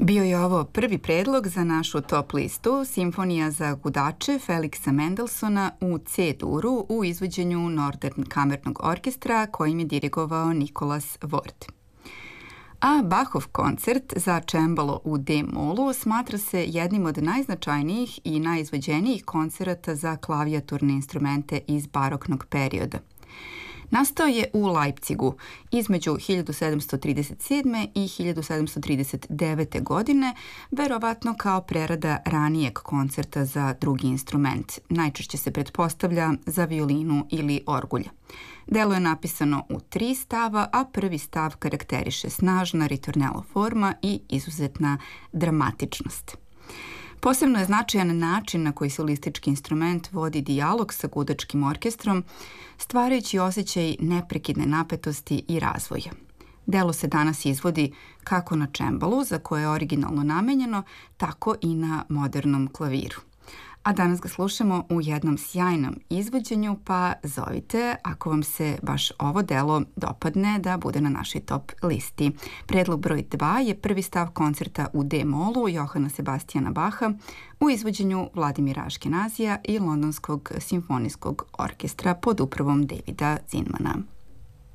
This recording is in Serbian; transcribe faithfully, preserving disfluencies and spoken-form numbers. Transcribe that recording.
Bio je ovo prvi predlog za našu top listu, Simfonija za gudače Feliksa Mendelsona u C-duru u izvođenju Northern kamernog orkestra kojim je dirigovao Nicholas Ward. A Bachov koncert za čembalo u D-molu smatra se jednim od najznačajnijih i najizvođenijih koncerata za klavijaturne instrumente iz baroknog perioda. Nastao je u Leipzigu između hiljadu sedamsto trideset sedme. i hiljadu sedamsto trideset devete. godine, verovatno kao prerada ranijeg koncerta za drugi instrument. Najčešće se pretpostavlja za violinu ili orgulje. Delo je napisano u tri stava, a prvi stav karakteriše snažna ritornello forma i izuzetna dramatičnost. Posebno je značajan način na koji solistički instrument vodi dijalog sa gudačkim orkestrom, stvarajući osjećaj neprekidne napetosti i razvoja. Delo se danas izvodi kako na čembalu, za koje je originalno namenjeno, tako i na modernom klaviru. A danas ga slušamo u jednom sjajnom izvođenju, pa zovite ako vam se baš ovo delo dopadne da bude na našoj top listi. Predlog broj dva je prvi stav koncerta u D-molu Johana Sebastijana Baha u izvođenju Vladimira Aškenazija i Londonskog simfonijskog orkestra pod upravom Davida Zinmana.